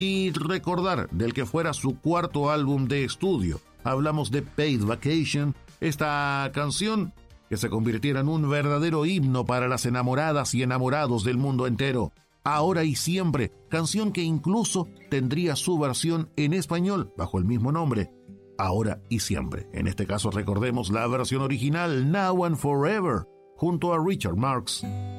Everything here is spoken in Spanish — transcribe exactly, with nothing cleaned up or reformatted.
y recordar del que fuera su cuarto álbum de estudio. Hablamos de Paid Vacation, esta canción que se convirtiera en un verdadero himno para las enamoradas y enamorados del mundo entero. Ahora y Siempre, canción que incluso tendría su versión en español bajo el mismo nombre, Ahora y Siempre. En este caso recordemos la versión original, Now and Forever, junto a Richard Marx.